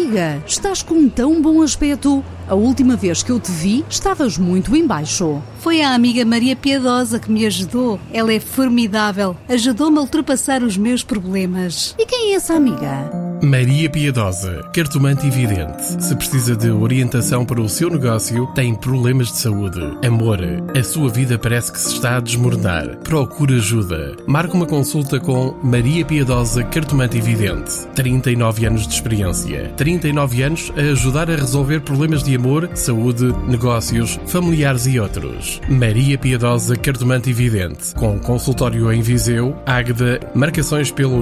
Amiga, estás com tão bom aspecto. A última vez que eu te vi, estavas muito em baixo. Foi a amiga Maria Piedosa que me ajudou. Ela é formidável. Ajudou-me a ultrapassar os meus problemas. E quem é essa amiga? Maria Piedosa, cartomante e vidente. Se precisa de orientação para o seu negócio, tem problemas de saúde, amor, a sua vida parece que se está a desmoronar. Procure ajuda. Marque uma consulta com Maria Piedosa, cartomante e vidente. 39 anos de experiência. 39 anos a ajudar a resolver problemas de amor, saúde, negócios, familiares e outros. Maria Piedosa, cartomante e vidente. Com consultório em Viseu, Águeda, marcações pelo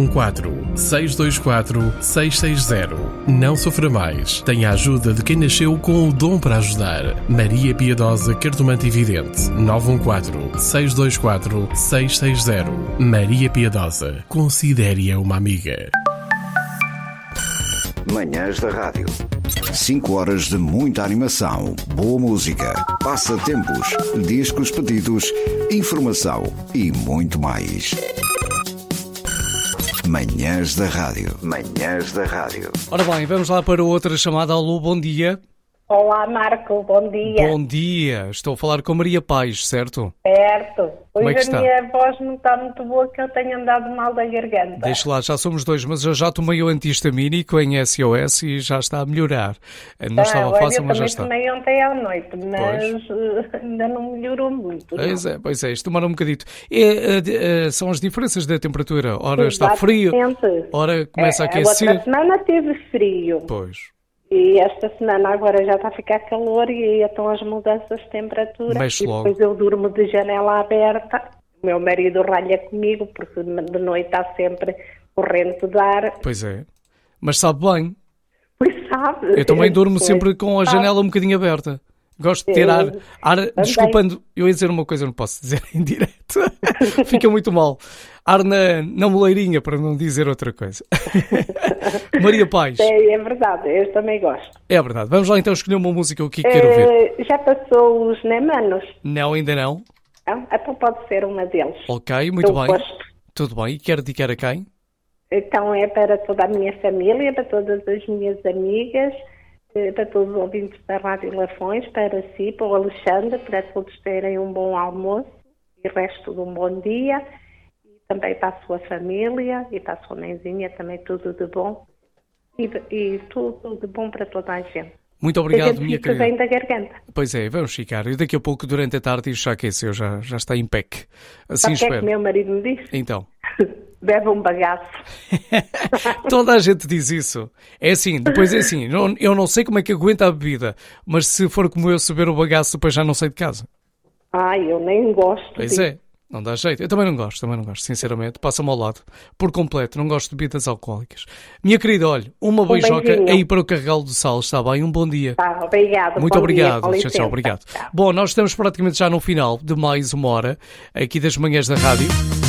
914-624-660. Não sofra mais. Tenha a ajuda de quem nasceu com o dom para ajudar. Maria Piedosa, cartomante e vidente. 914-624-660. Maria Piedosa. Considere-a uma amiga. Manhãs da Rádio. 5 horas de muita animação, boa música, passatempos, discos pedidos, informação e muito mais. Manhãs da Rádio. Manhãs da Rádio. Ora bem, vamos lá para outra chamada. Alô, bom dia. Olá, Marco, bom dia. Bom dia. Estou a falar com Maria Paz, certo? Certo. Como é Hoje que a está? minha voz não está muito boa, que eu tenho andado mal da garganta. Deixa lá, já somos dois, mas eu já tomei o antihistamínico em SOS e já está a melhorar. Não estava fácil, mas já está. Eu também tomei ontem à noite, mas ainda não melhorou muito. Pois é, isto demora um bocadito. São as diferenças da temperatura. Ora está frio, ora começa a aquecer. A outra semana teve frio. Pois. E esta semana agora já está a ficar calor e estão as mudanças de temperatura. Mexe logo. Depois eu durmo de janela aberta. O meu marido ralha comigo porque de noite está sempre corrente de ar. Pois é. Mas sabe bem. Pois sabe. Eu também durmo sempre com a janela um bocadinho aberta. Gosto de ter ar desculpando, eu ia dizer uma coisa, não posso dizer em direto. Fica muito mal. Ar na moleirinha, para não dizer outra coisa. Maria Paz. É verdade, eu também gosto. É verdade. Vamos lá então escolher uma música, o que quero ouvir. Já passou os Nemanos? Não, ainda não. Não? Então pode ser uma deles. Ok, muito eu bem. Gosto. Tudo bem. E quer dedicar a quem? Então é para toda a minha família, para todas as minhas amigas, para todos os ouvintes da Rádio Lafões, para si, para o Alexandre, para todos terem um bom almoço e o resto de um bom dia. E também para a sua família e para a sua mãezinha, também tudo de bom. E tudo de bom para toda a gente. Muito obrigado, minha querida. Bem da garganta. Pois é, vamos ficar. E daqui a pouco, durante a tarde, isto já aqueceu, já está em PEC. Assim Sabe o que espero. é que meu marido me disse? Então. Bebe um bagaço. Toda a gente diz isso. É assim, depois é assim, eu não sei como é que aguenta a bebida, mas se for como eu beber o bagaço, depois já não saio de casa. Ai, eu nem gosto. Pois é, não dá jeito. Eu também não gosto, sinceramente. Passa-me ao lado, por completo. Não gosto de bebidas alcoólicas. Minha querida, olha, uma beijoca aí para o Carregal do Sal, está bem? Um bom dia. Tá, obrigado. Muito obrigado. Dia, tchau, obrigado. Tchau. Bom, nós estamos praticamente já no final de mais uma hora aqui das Manhãs da Rádio.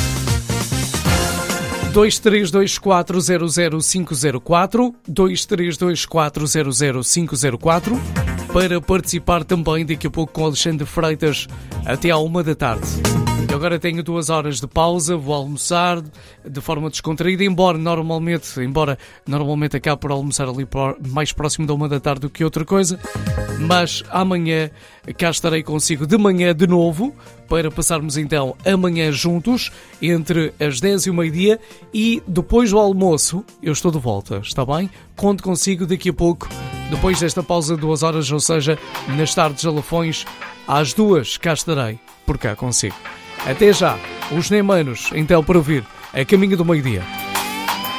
2324000504 2324000504 para participar também daqui a pouco com Alexandre Freitas até à 1 da tarde. E agora tenho 2 horas de pausa, vou almoçar de forma descontraída, embora normalmente acabe por almoçar ali mais próximo da 1 da tarde do que outra coisa, mas amanhã cá estarei consigo de manhã de novo para passarmos então amanhã juntos entre as 10 e o meio-dia e depois do almoço eu estou de volta, está bem? Conto consigo daqui a pouco, depois desta pausa de 2 horas, ou seja, nas tardes de Lafões, às 2 cá estarei, por cá consigo. Até já, os Nemanos, então para ouvir, a caminho do meio-dia.